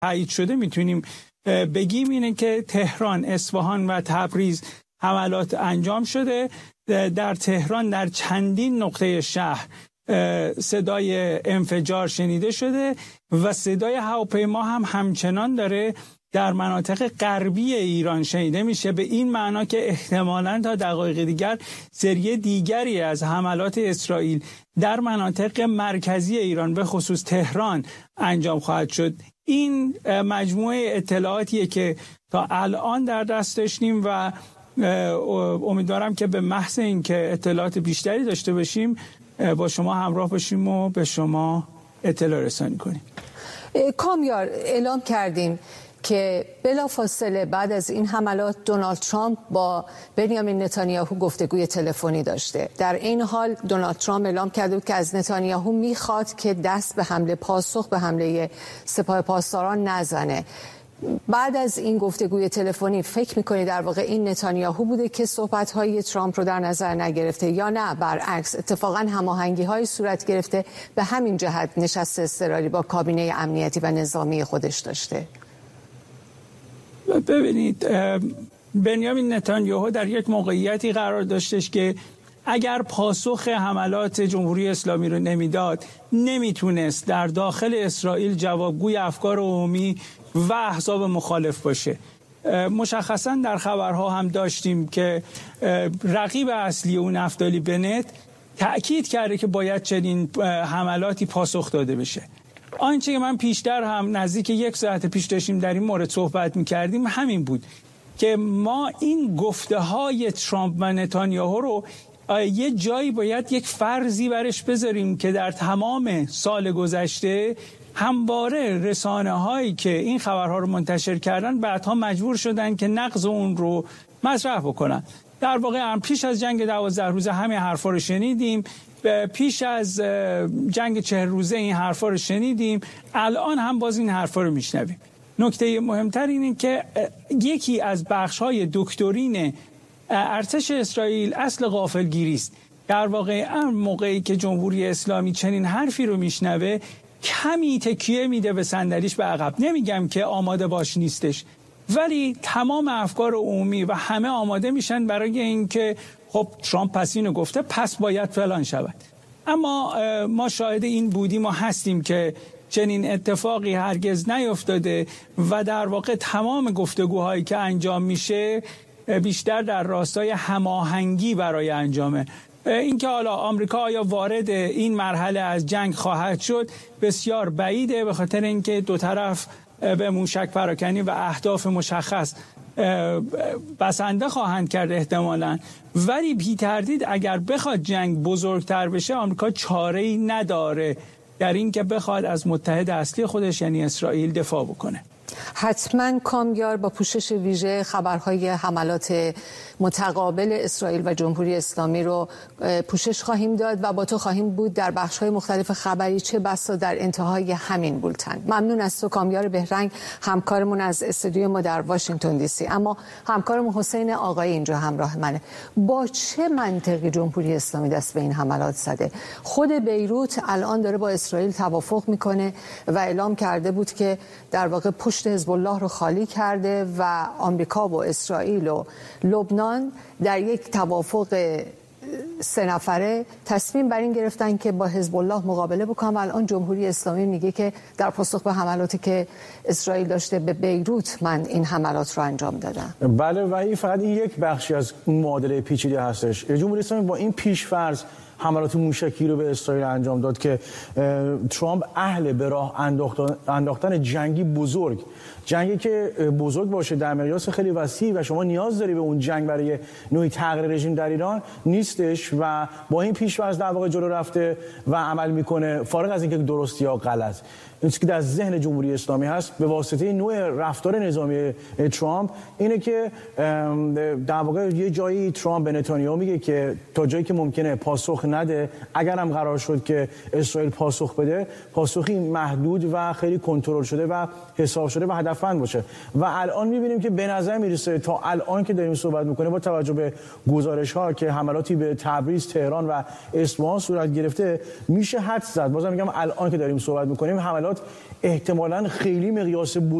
تایید شده میتونیم بگیم اینه که تهران، اصفهان و تبریز حملات انجام شده. در تهران در چندین نقطه شهر صدای انفجار شنیده شده و صدای هواپیما هم همچنان داره در مناطق غربی ایران شنیده میشه، به این معنا که احتمالاً تا دقایق دیگر سری دیگری از حملات اسرائیل در مناطق مرکزی ایران به خصوص تهران انجام خواهد شد. این مجموعه اطلاعاتیه که تا الان در دست داشتیم و امیدوارم که به محض اینکه اطلاعات بیشتری داشته باشیم با شما همراه باشیم و به شما اطلاع رسانی کنیم. کامیار، اعلام کردیم که بلافاصله بعد از این حملات دونالد ترامپ با بنیامین نتانیاهو گفتگوی تلفنی داشته. در این حال دونالد ترامپ اعلام کرده بود که از نتانیاهو میخواد که دست به حمله، پاسخ به حمله سپاه پاسداران نزنه. بعد از این گفتگوی تلفنی فکر میکنی در واقع این نتانیاهو بوده که صحبت‌های ترامپ رو در نظر نگرفته یا نه برعکس اتفاقا هماهنگی‌های صورت گرفته به همین جهت نشست اضطراری با کابینه امنیتی و نظامی خودش داشته؟ ببینید، بنیامین نتانیاهو در یک موقعیتی قرار داشتش که اگر پاسخ حملات جمهوری اسلامی رو نمیداد نمیتونست در داخل اسرائیل جوابگوی افکار عمومی و احزاب مخالف باشه. مشخصا در خبرها هم داشتیم که رقیب اصلی اون نفتالی بنت تأکید کرده که باید چنین حملاتی پاسخ داده بشه. آنچه که من پیشتر هم نزدیک 1 ساعت پیش داشتیم در این مورد صحبت می‌کردیم همین بود که ما این گفته‌های ترامپ و نتانیاهو رو یه جایی باید یک فرضی برش بذاریم که در تمام سال گذشته همواره رسانه‌هایی که این خبرها رو منتشر کردن بعدها مجبور شدن که نقض اون رو مطرح بکنن. در واقع پیش از جنگ 12 روزه همین حرفا رو شنیدیم، پیش از جنگ 40 روزه این حرفا رو شنیدیم، الان هم باز این حرفا رو میشنویم. نکته مهمتر اینه که یکی از بخش‌های دکترین ارتش اسرائیل اصل غافلگیری است. در واقع موقعی که جمهوری اسلامی چنین حرفی رو میشنوه کمی تکیه میده به صندلیش به عقب. نمیگم که آماده باش نیستش، ولی تمام افکار عمومی و همه آماده میشن برای اینکه خب ترامپ پس اینو گفته پس باید فلان شود. اما ما شاهد این بودیم و هستیم که چنین اتفاقی هرگز نیفتاده و در واقع تمام گفتگوهایی که انجام میشه بیشتر در راستای هماهنگی برای انجامه. اینکه حالا آمریکا آیا وارد این مرحله از جنگ خواهد شد بسیار بعیده، به خاطر اینکه دو طرف به موشک پراکنی و اهداف مشخص بسنده خواهند کرد احتمالاً، ولی بی تردید اگر بخواد جنگ بزرگتر بشه آمریکا چاره‌ای نداره در این که بخواد از متحد اصلی خودش یعنی اسرائیل دفاع بکنه. حتما کامیار با پوشش ویژه خبرهای حملات متقابل اسرائیل و جمهوری اسلامی رو پوشش خواهیم داد و با تو خواهیم بود در بخش‌های مختلف خبری، چه بسا در انتهای همین بولتن. ممنون از تو کامیار بهرنگ، همکارمون از استودیوی ما در واشنگتن دی سی. اما همکارمون حسین آقایی اینجا همراه منه. با چه منطقی جمهوری اسلامی دست به این حملات زده؟ خود بیروت الان داره با اسرائیل توافق میکنه و اعلام کرده بود که در واقع پشت حزب الله رو خالی کرده و آمریکا و اسرائیل و لبنان در یک توافق 3 نفره تصمیم بر این گرفتن که با حزب الله مقابله بکنن و الان جمهوری اسلامی میگه که در پاسخ به حملاتی که اسرائیل داشته به بیروت من این حملات رو انجام دادم. بله، و این فقط این یک بخشی از اون معادله پیچیده هستش. جمهوری اسلامی با این پیش‌فرض حملات موشکی رو به اسرائیل انجام داد که ترامپ اهل به راه انداختن جنگی بزرگ، جنگی که بزرگ باشه در مقیاس خیلی وسیع و شما نیاز داری به اون جنگ برای نوعی تغییر رژیم در ایران نیستش و با این پیش‌فرض در واقع جلو رفته و عمل میکنه، فارغ از اینکه درست یا غلط. این که در ذهن جمهوری اسلامی هست به واسطه نوع رفتار نظامی ترامپ اینه که در واقع یه جایی ترامپ به نتانیاهو میگه که تا جایی که ممکنه پاسخ نده، اگر هم قرار شد که اسرائیل پاسخ بده پاسخی محدود و خیلی کنترل شده و حساب شده و هدفمند باشه. و الان میبینیم که به نظر میرسه تا الان که داریم صحبت میکنه با توجه به گزارش ها که حملاتی به تبریز، تهران و اصفهان صورت گرفته، میشه حدس زد. بازم میگم الان که داریم صحبت میکنیم حملات احتمالاً خیلی مقیاس